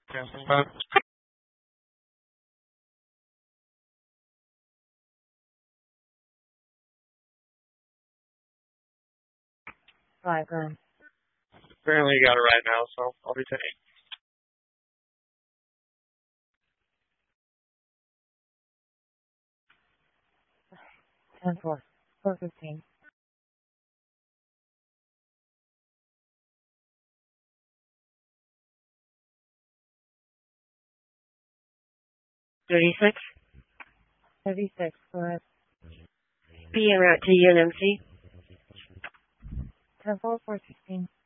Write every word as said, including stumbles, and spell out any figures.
Testing five. Five grand. Apparently you got it right now, so I'll be taking. Ten four. Four fifteen. Thirty-six. Thirty-six. Go ahead. P M route to U N M C. Ten four. Four sixteen.